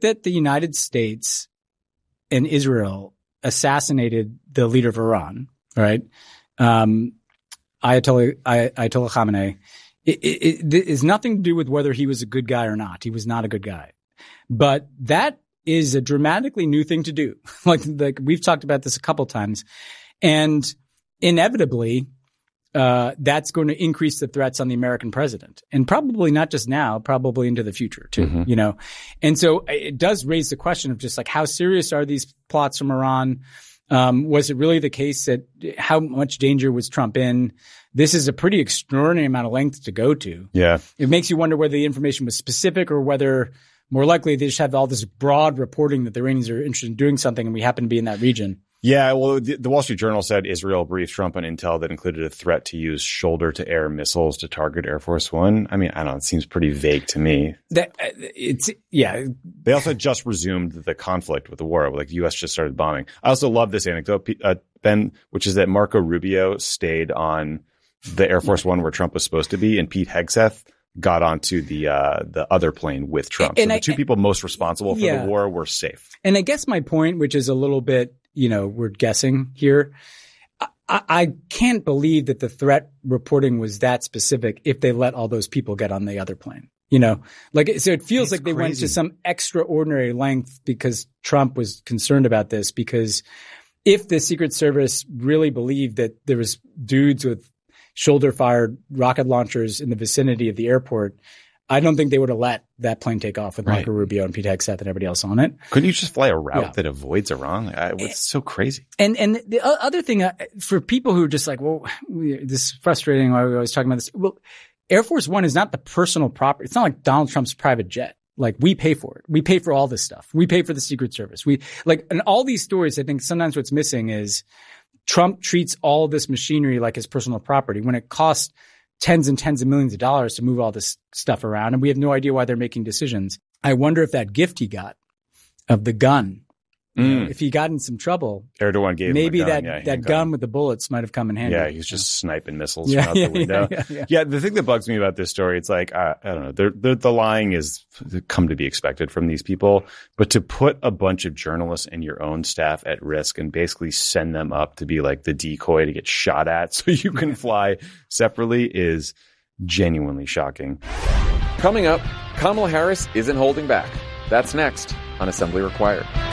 that the United States and Israel assassinated the leader of Iran, right? Ayatollah Khamenei. It is nothing to do with whether he was a good guy or not. He was not a good guy. But that is a dramatically new thing to do. Like we've talked about this a couple times. And inevitably, that's going to increase the threats on the American president. And probably not just now, probably into the future too, you know? And so it does raise the question of just like, how serious are these plots from Iran? Was it really the case that how much danger was Trump in? This is a pretty extraordinary amount of length to go to. Yeah. It makes you wonder whether the information was specific or whether more likely they just have all this broad reporting that the Iranians are interested in doing something and we happen to be in that region. Yeah, well, the Wall Street Journal said Israel briefed Trump on intel that included a threat to use shoulder-to-air missiles to target Air Force One. I mean, I don't know. It seems pretty vague to me. They also just resumed the conflict with the war. Like the U.S. just started bombing. I also love this anecdote, Ben, which is that Marco Rubio stayed on the Air Force One where Trump was supposed to be, and Pete Hegseth got onto the other plane with Trump. So the two people most responsible for the war were safe. And I guess my point, which is a little bit, you know, we're guessing here. I can't believe that the threat reporting was that specific if they let all those people get on the other plane. You know, like, so it feels like they went to some extraordinary length because Trump was concerned about this, because if the Secret Service really believed that there was dudes with shoulder-fired rocket launchers in the vicinity of the airport, I don't think they would have let that plane take off with Marco Rubio and Pete Hegseth and everybody else on it. Couldn't you just fly a route that avoids Iran? It's so crazy. And the other thing, for people who are just like, well, this is frustrating why we're always talking about this. Well, Air Force One is not the personal property. It's not like Donald Trump's private jet. Like, we pay for it. We pay for all this stuff. We pay for the Secret Service. And all these stories, I think sometimes what's missing is Trump treats all this machinery like his personal property when it costs tens and tens of millions of dollars to move all this stuff around. And we have no idea why they're making decisions. I wonder if that gift he got of the gun, you know, if he got in some trouble, Erdogan gave maybe him a gun. that gun with the bullets might have come in handy. Yeah, he's just sniping missiles out the window. Yeah, the thing that bugs me about this story, it's like, I don't know, the lying is come to be expected from these people, but to put a bunch of journalists and your own staff at risk and basically send them up to be like the decoy to get shot at so you can fly separately is genuinely shocking. Coming up, Kamala Harris isn't holding back. That's next on Assembly Required.